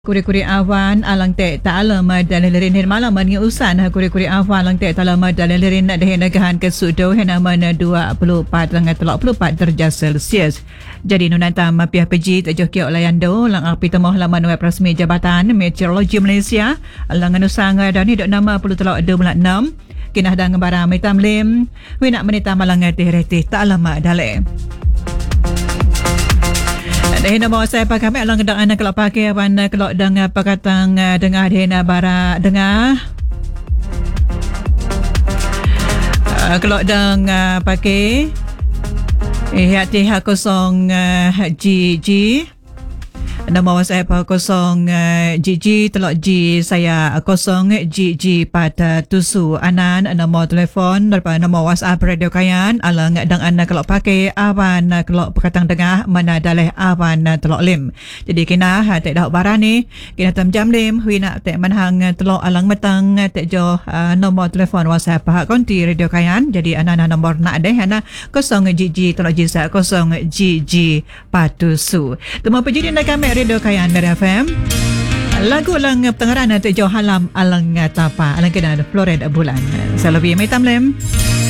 Kuri-kuri awan alang te ta'alam dalilirin hirmalam ni usan kuri-kuri awan alang te ta'alam dalilirin dahin nagahan ke sudo hinaman 24 darjah Celsius. Jadi nunatam pihak peji tak joki olayando lang api temoh laman web rasmi Jabatan Meteorologi Malaysia alang anusang dan hidup nama 10.26 kinah dang barang mitam lim wina menita malang teh ta'alam dale. Dahina bawa saya pakai kami alang gedang anak kalau pakai awan kalau dengan pakatang dengar dahina bara dengar kalau dang pakai hati kosong GG nama saya kosong GG telok G saya kosong GG pada tusu anan nama telefon daripada nama WhatsApp Radio Kayan alang dang anak kalau pakai awan kalau perkatang tengah mana daleh awan telok lim. Jadi kena tak dah barang ni kena jam lim hui nak tak manhang telok alang metang tak jo nama telefon WhatsApp konti Radio Kayan. Jadi anak nombor nak deh anak kosong GG telok G saya kosong GG patusu. Temu pejudi nak kami Radio Kayan dari FM. Lagu lang pengarana tu jo halam alang tapa alang kena Florida bulan. Saya lebih metam lem.